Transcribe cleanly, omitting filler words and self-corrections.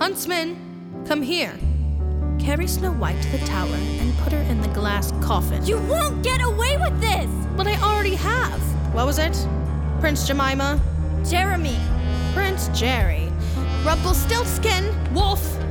Huntsman, come here. Carry Snow White to the tower and put her in the glass coffin. You won't get away with this! But I already have. What was it? Prince Jemima? Jeremy. Prince Jerry. Rumpelstiltskin. Wolf.